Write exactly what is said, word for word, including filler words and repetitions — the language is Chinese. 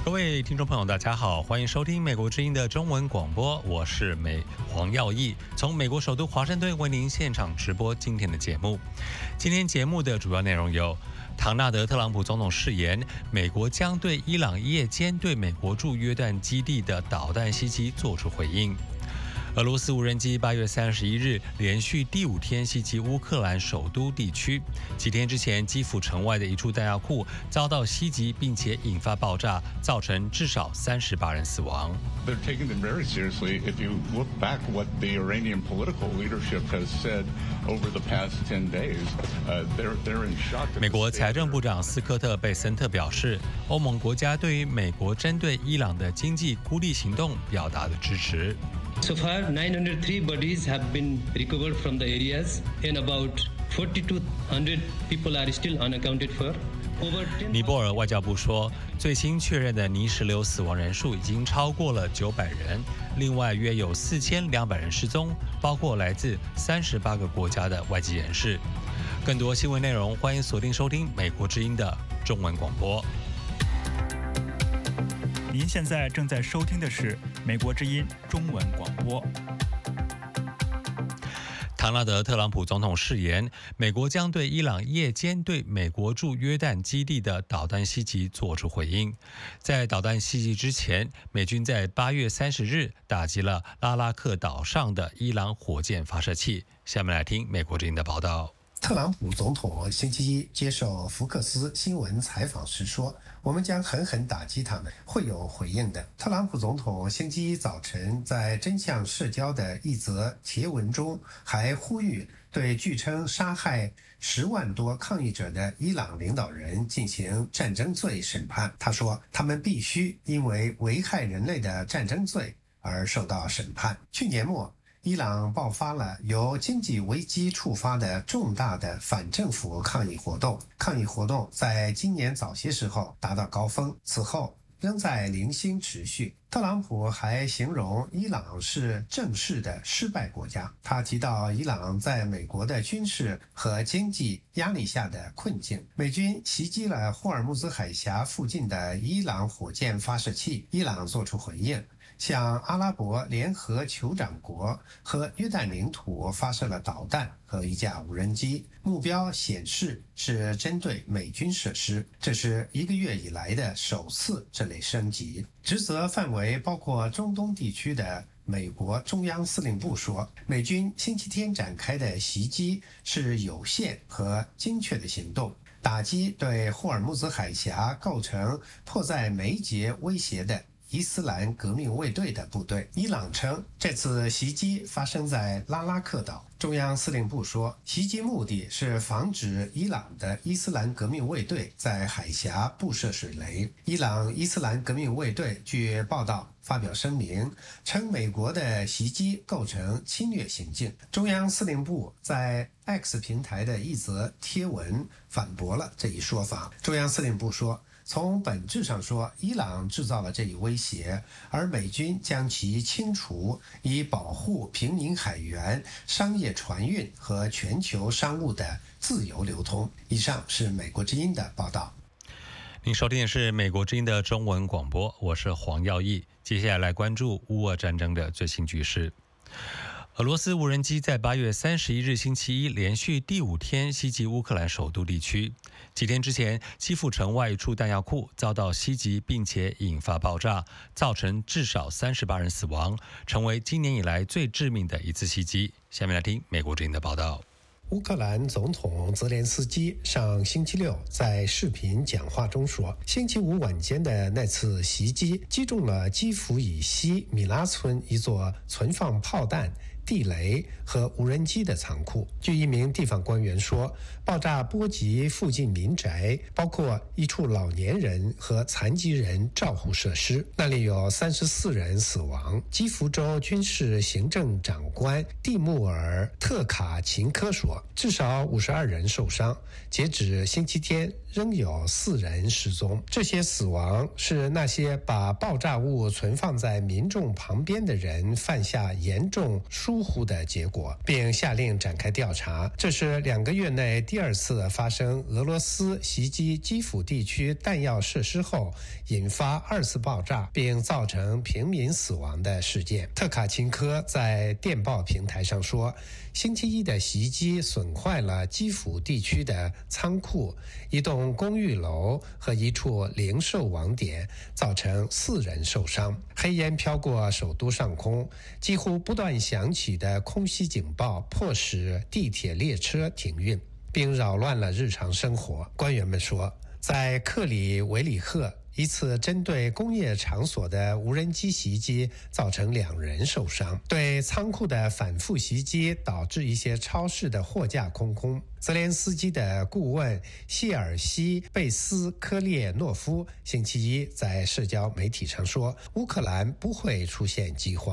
各位听众朋友大家好，欢迎收听美国之音的中文广播，我是美黄耀义，从美国首都华盛顿为您现场直播今天的节目。今天节目的主要内容有：唐纳德·特朗普总统誓言，美国将对伊朗夜间对美国驻约旦基地的导弹袭击作出回应；俄罗斯无人机八月三十一日连续第五天袭击乌克兰首都地区。几天之前，基辅城外的一处弹药库遭到袭击，并且引发爆炸，造成至少三十八人死亡。 They're taking them very seriously. If you look back what the Iranian political leadership has said over the past ten days, uh, they're they're in shock. 美国财政部长斯科特·贝森特表示，欧盟国家对于美国针对伊朗的经济孤立行动表达了支持。 So far, nine hundred three bodies have been recovered from the areas, and about forty-two hundred people are still unaccounted for. 尼泊尔外交部说，最新确认的泥石流死亡人数已经超过了九百人，另外约有四千两百人失踪，包括来自三十八个国家的外籍人士。更多新闻内容，欢迎锁定收听美国之音的中文广播。 您现在正在收听的是美国之音中文广播。 唐纳德·特朗普总统誓言，美国将对伊朗夜间对美国驻约旦基地的导弹袭击作出回应。在导弹袭击之前，美军在八月三十日打击了拉拉克岛上的伊朗火箭发射器。下面来听美国之音的报道。 特朗普总统星期一接受福克斯新闻采访时说，我们将狠狠打击他们，会有回应的。特朗普总统星期一早晨在真相社交的一则帖文中还呼吁对据称杀害十万多抗议者的伊朗领导人进行战争罪审判。他说，他们必须因为危害人类的战争罪而受到审判。去年末，伊朗爆发了由经济危机触发的重大的反政府抗议活动，抗议活动在今年早些时候达到高峰，此后仍在零星持续。特朗普还形容伊朗是正式的失败国家，他提到伊朗在美国的军事和经济压力下的困境。美军袭击了霍尔木兹海峡附近的伊朗火箭发射器，伊朗作出回应，向阿拉伯联合酋长国和约旦领土发射了导弹和一架无人机，目标显示是针对美军设施。这是一个月以来的首次这类升级。职责范围包括中东地区的美国中央司令部说，美军星期天展开的袭击是有限和精确的行动，打击对霍尔木兹海峡构成迫在眉睫威胁的伊斯兰革命卫队的部队。伊朗称这次袭击发生在拉拉克岛。中央司令部说，袭击目的是防止伊朗的伊斯兰革命卫队在海峡布设水雷。伊朗伊斯兰革命卫队据报道发表声明，称美国的袭击构成侵略行径。中央司令部在 X 平台的一则贴文反驳了这一说法。中央司令部说，从本质上说，伊朗制造了这一威胁，而美军将其清除，以保护平民海员、商业船运和全球商务的自由流通。以上是美国之音的报道。 您收听的是美国之音的中文广播，我是黄耀义。接下来来关注乌俄战争的最新局势。俄罗斯无人机在八月三十一日星期一连续第五天袭击乌克兰首都地区。几天之前，基辅城外一处弹药库遭到袭击，并且引发爆炸，造成至少三十八人死亡，成为今年以来最致命的一次袭击。下面来听美国之音的报道。 乌克兰总统泽连斯基上星期六在视频讲话中说，星期五晚间的那次袭击击中了基辅以西米拉村一座存放炮弹、地雷和无人机的仓库。据一名地方官员说，爆炸波及附近民宅，包括一处老年人和残疾人照护设施，那里有三十四人死亡。基辅州军事行政长官蒂穆尔特卡琴科说，至少五十二人受伤。截止星期天， 仍有四人失踪。这些死亡是那些把爆炸物存放在民众旁边的人犯下严重疏忽的结果，并下令展开调查。这是两个月内第二次发生俄罗斯袭击基辅地区弹药设施后引发二次爆炸并造成平民死亡的事件。特卡钦科在电报平台上说，星期一的袭击损坏了基辅地区的仓库、一栋公寓楼和一处零售网点，造成四人受伤。黑烟飘过首都上空，几乎不断响起的空袭警报迫使地铁列车停运，并扰乱了日常生活。官员们说，在克里维里赫，一次针对工业场所的无人机袭击造成两人受伤，对仓库的反复袭击导致一些超市的货架空空。泽连斯基的顾问谢尔西·贝斯科列诺夫星期一在社交媒体上说，乌克兰不会出现饥荒。